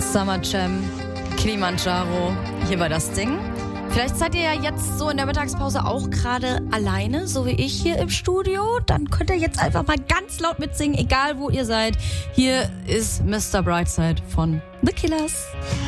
Summer Jam, Kilimanjaro, hier war das Ding. Vielleicht seid ihr ja jetzt so in der Mittagspause auch gerade alleine, so wie ich hier im Studio. Dann könnt ihr jetzt einfach mal ganz laut mitsingen, egal wo ihr seid. Hier ist Mr. Brightside von The Killers.